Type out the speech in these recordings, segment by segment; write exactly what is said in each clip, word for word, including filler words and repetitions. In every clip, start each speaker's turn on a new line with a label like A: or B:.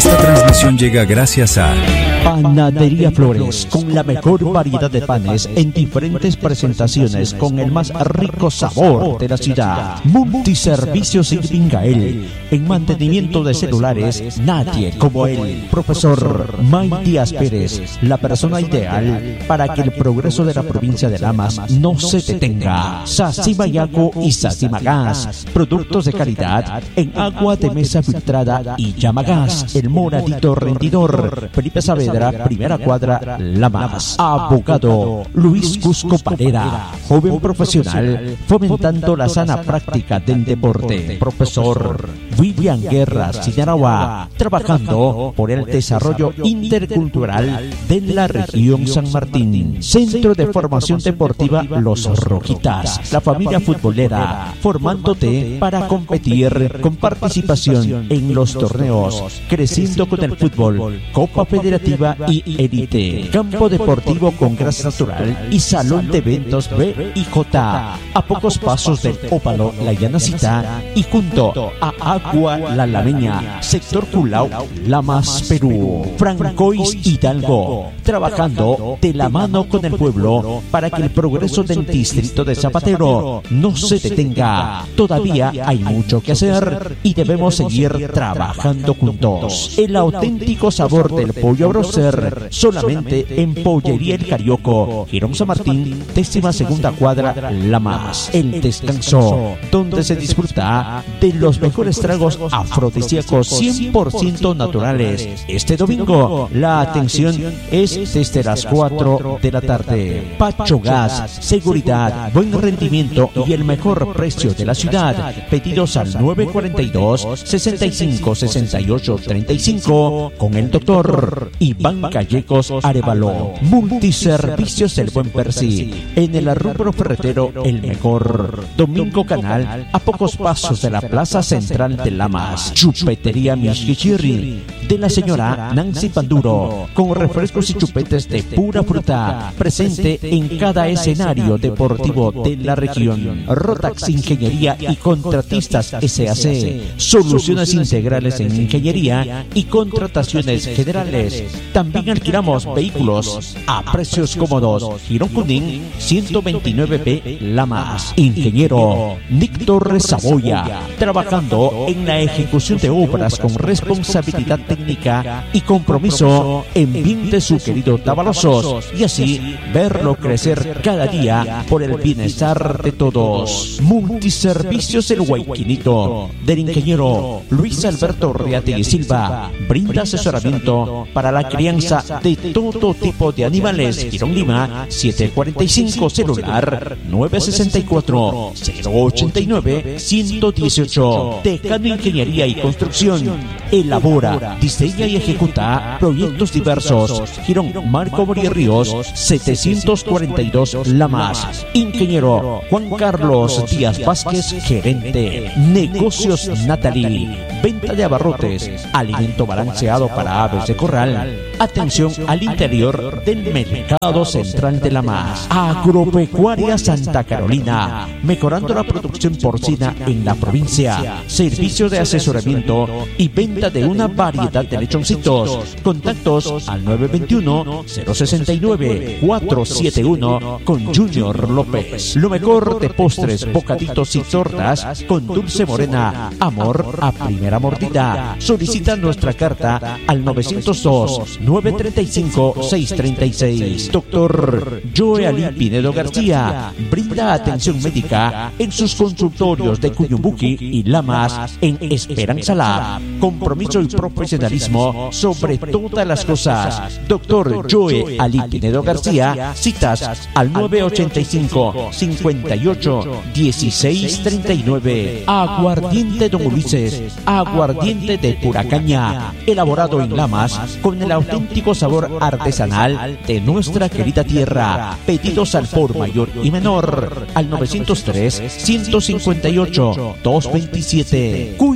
A: Esta transmisión llega gracias a
B: Panadería Flores, con la mejor variedad de panes en diferentes presentaciones, con el más rico sabor de la ciudad. Multiservicios Irvingael, en mantenimiento de celulares, nadie como él. Profesor Díaz Pérez, la persona ideal para que el progreso de la provincia de Lamas no se detenga. Sacimayaco y Sacimagas, productos de calidad en agua de mesa filtrada y Llamagas, el moradito rendidor. Felipe Saavedra, primera cuadra, Lamas. Abogado Luis Cusco Parera, joven profesional fomentando la sana práctica del deporte. Profesor William Guerra Sinarawa, trabajando por el desarrollo intercultural de la región San Martín. Centro de Formación Deportiva Los Rojitas, la familia futbolera, formándote para competir con participación en los torneos, creciendo con el fútbol, Copa Federativa y Elite, campo deportivo con grasa natural y salón de eventos B y J, a pocos pasos del Óvalo La Llanacita y junto a Agua La Lameña, sector Culao, Lamas, Perú. Francois Hidalgo, trabajando de la mano con el pueblo para que el progreso del distrito de Zapatero no se detenga. Todavía hay mucho que hacer y debemos seguir trabajando juntos. El auténtico sabor del pollo a brocel, solamente en Pollería El Carioco, Girón San Martín, décima segunda cuadra, Lamas. El Descanso, donde se disfruta de los mejores tragos afrodisíacos cien por ciento naturales. Este domingo la atención es desde las cuatro de la tarde. Pacho Gas, seguridad, buen rendimiento y el mejor precio de la ciudad. Pedidos al nueve cuatro dos, sesenta y cinco, sesenta y ocho, treinta y cinco con el doctor Iván Callecos Arevalo. Multiservicios El Buen Percy, en el rubro ferretero el mejor. Domingo Canal, a pocos pasos de la plaza central de Lamas. Chupetería Mishkichirri, de la señora Nancy Panduro, con refrescos y chupetes de pura fruta, presente en cada escenario deportivo de la región. Rotax Ingeniería y Contratistas S A C, soluciones integrales en ingeniería y contrataciones generales. También alquilamos vehículos a precios cómodos. Girón Cundín ciento veintinueve B, Lamas. Ingeniero Nick Torres Saboya, trabajando en la ejecución de obras con responsabilidad técnica y compromiso en bien de su querido Tavalosos, y así verlo crecer cada día por el bienestar de todos. Multiservicios El Guayquinito, del ingeniero Luis Alberto Reate y Silva, brinda asesoramiento para la crianza de todo tipo de animales. Girón Lima, siete cuarenta y cinco, celular nueve sesenta y cuatro, cero ochenta y nueve, ciento dieciocho. Tecano Ingeniería y Construcción, elabora, diseña y ejecuta proyectos diversos. Girón Marco Borí Ríos, setecientos cuarenta y dos, Lamas. Ingeniero Juan Carlos Díaz Vázquez, gerente. Negocios Natalie, venta de abarrotes, alimento balanceado para aves de corral. Atención al interior del mercado central de Lamas. Agropecuaria Santa Carolina, mejorando la producción porcina en la provincia. Servicio de asesoramiento y venta de una variedad de lechoncitos. Contactos al nueve veintiuno, cero sesenta y nueve, cuatrocientos setenta y uno con Junior López. Lo mejor de postres, bocaditos y tortas con dulce morena. Amor a primera mordida. Solicita nuestra carta al novecientos dos, nueve treinta y cinco, seis treinta y seis. Doctor Joe Ali Pinedo García, brinda atención médica en sus consultorios de Cuyumbuqui y Lamas en Esperanza Lab. Compromiso y profesionalismo sobre todas las cosas. Doctor Joe Ali Pinedo García, citas al nueve ochenta y cinco, cincuenta y ocho, dieciséis treinta y nueve. Aguardiente Don Ulises, aguardiente de pura caña, elaborado en Lamas con el auténtico sabor artesanal de nuestra querida tierra. Pedidos al por mayor y menor al novecientos tres, ciento cincuenta y ocho, doscientos veintisiete. Cuida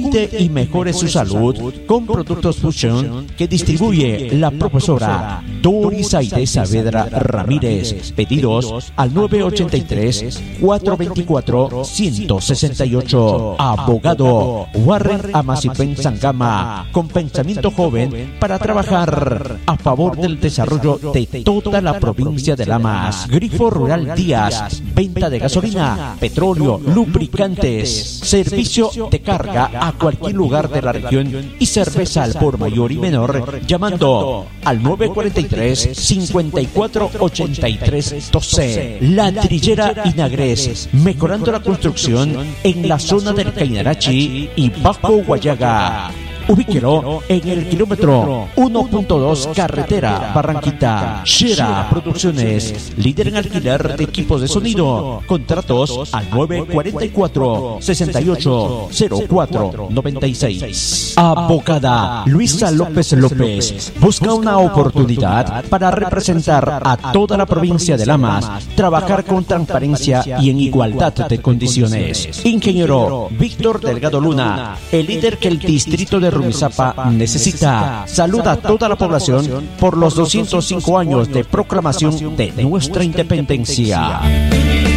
B: Cuide y mejore su salud con productos Fusion que distribuye la profesora Doris Aide Saavedra Ramírez. Pedidos al nueve ochenta y tres, cuatrocientos veinticuatro, ciento sesenta y ocho. Abogado Warren Amasipen Sangama, con pensamiento joven para trabajar a favor del desarrollo de toda la provincia de Lamas. Grifo Rural Díaz, venta de gasolina, petróleo, lubricantes, servicio de carga a cualquier lugar de la región y cerveza al por mayor y menor, llamando al nueve cuarenta y tres, cincuenta y cuatro ochenta y tres doce. La Trillera Inagres, mejorando la construcción en la zona del Cainarachi y Bajo Guayaga. Ubíquelo en el kilómetro uno punto dos Carretera Barranquita. Shera Producciones, líder en alquiler de equipos de sonido. Contratos al nueve cuarenta y cuatro, sesenta y ocho, cero cuatro noventa y seis. Abogada Luisa López López busca una oportunidad para representar a toda la provincia de Lamas, trabajar con transparencia y en igualdad de condiciones. Ingeniero Víctor Delgado Luna, el líder que el distrito de Rumizápa necesita. Saluda a toda la población por los doscientos cinco años de proclamación de nuestra independencia.